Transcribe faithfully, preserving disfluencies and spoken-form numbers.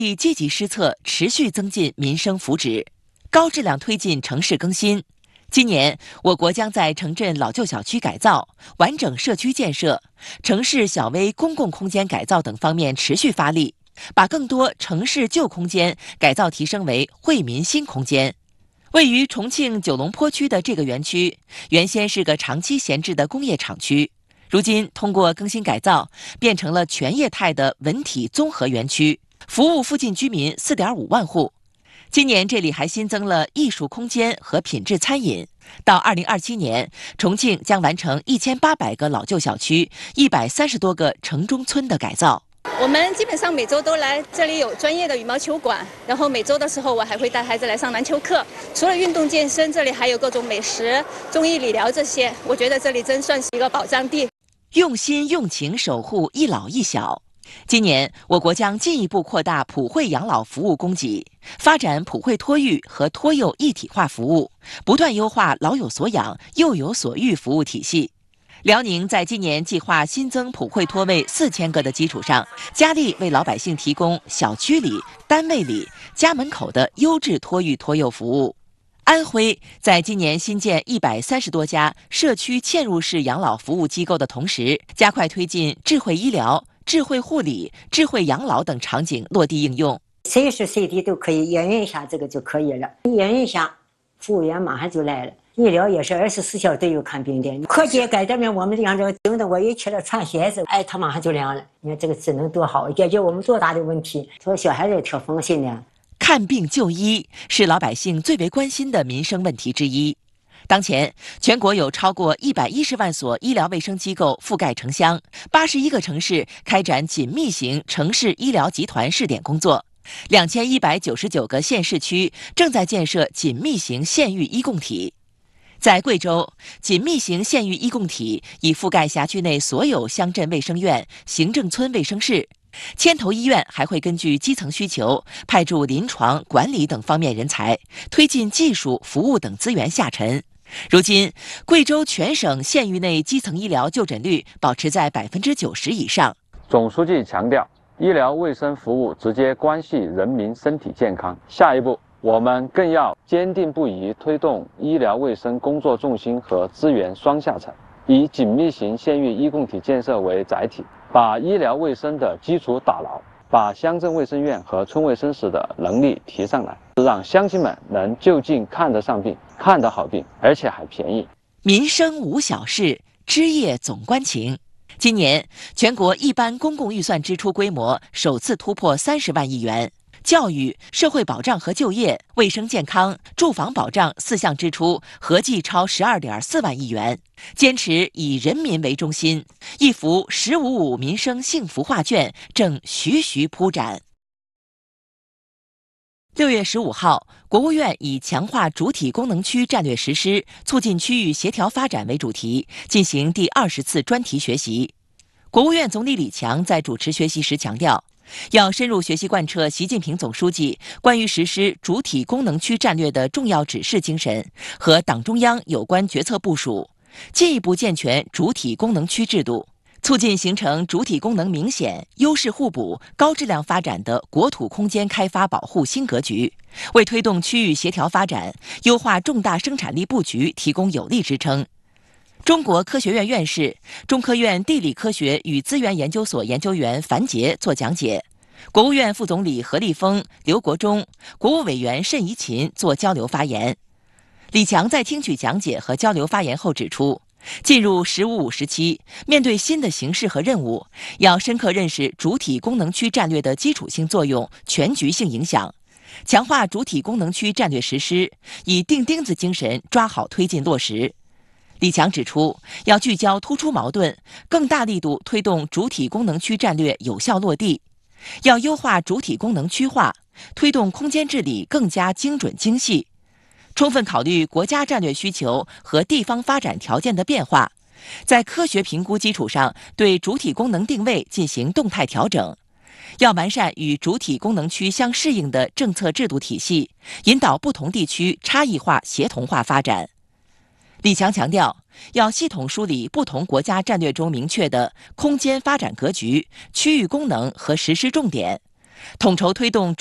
以积极施策，持续增进民生福祉，高质量推进城市更新。今年，我国将在城镇老旧小区改造、完整社区建设、城市小微公共空间改造等方面持续发力，把更多城市旧空间改造提升为惠民新空间。位于重庆九龙坡区的这个园区，原先是个长期闲置的工业厂区，如今通过更新改造，变成了全业态的文体综合园区，服务附近居民 四点五万户。今年这里还新增了艺术空间和品质餐饮。到二零二七年，重庆将完成一千八百个老旧小区、一百三十多个城中村的改造。 我们基本上每周都来，这里有专业的羽毛球馆，然后每周的时候我还会带孩子来上篮球课。除了运动健身，这里还有各种美食、中医理疗这些，我觉得这里真算是一个保障地。 用心用情守护一老一小。今年，我国将进一步扩大普惠养老服务供给，发展普惠托育和托幼一体化服务，不断优化老有所养、幼有所育服务体系。辽宁在今年计划新增普惠托位四千个的基础上，加力为老百姓提供小区里、单位里、家门口的优质托育托幼服务。安徽在今年新建一百三十多家社区嵌入式养老服务机构的同时，加快推进智慧医疗、智慧护理、智慧养老等场景落地应用。 随时随地都可以验孕一下，这个就可以了。验孕一下，服务员马上就来了。医疗也是二十四小时都有看病的。科技改这边，我们养这个病的，我一去了穿鞋子，哎，他马上就凉了。你看这个智能多好，解决我们多大的问题。所以小孩子也挺放心的。 看病就医是老百姓最为关心的民生问题之一。当前，全国有超过一百一十万所医疗卫生机构覆盖城乡，八十一个城市开展紧密型城市医疗集团试点工作，两千一百九十九个县市区正在建设紧密型县域医共体。在贵州，紧密型县域医共体已覆盖辖区内所有乡镇卫生院、行政村卫生室。牵头医院还会根据基层需求，派驻临床、管理等方面人才，推进技术、服务等资源下沉。如今，贵州全省县域内基层医疗就诊率保持在百分之九十以上。 总书记强调，医疗卫生服务直接关系人民身体健康。下一步，我们更要坚定不移推动医疗卫生工作重心和资源双下沉，以紧密型县域医共体建设为载体，把医疗卫生的基础打牢，把乡镇卫生院和村卫生室的能力提上来，让乡亲们能就近看得上病、看得好病，而且还便宜。 民生无小事，枝叶总关情。今年，全国一般公共预算支出规模首次突破三十万亿元。教育、社会保障和就业、卫生健康、住房保障四项支出合计超十二点四万亿元，坚持以人民为中心，一幅“十五五”民生幸福画卷正徐徐铺展。六月十五号，国务院以强化主体功能区战略实施，促进区域协调发展为主题，进行第二十次专题学习。国务院总理李强在主持学习时强调，要深入学习贯彻习近平总书记关于实施主体功能区战略的重要指示精神和党中央有关决策部署，进一步健全主体功能区制度，促进形成主体功能明显、优势互补、高质量发展的国土空间开发保护新格局，为推动区域协调发展、优化重大生产力布局提供有力支撑。中国科学院院士、中科院地理科学与资源研究所研究员樊杰作讲解，国务院副总理何立峰、刘国中、国务委员慎怡琴作交流发言。李强在听取讲解和交流发言后指出，进入“十五五”时期，面对新的形势和任务，要深刻认识主体功能区战略的基础性作用、全局性影响，强化主体功能区战略实施，以钉钉子精神抓好推进落实。李强指出，要聚焦突出矛盾，更大力度推动主体功能区战略有效落地；要优化主体功能区划，推动空间治理更加精准精细，充分考虑国家战略需求和地方发展条件的变化，在科学评估基础上对主体功能定位进行动态调整。要完善与主体功能区相适应的政策制度体系，引导不同地区差异化协同化发展。李强强调，要系统梳理不同国家战略中明确的空间发展格局、区域功能和实施重点， 统筹推动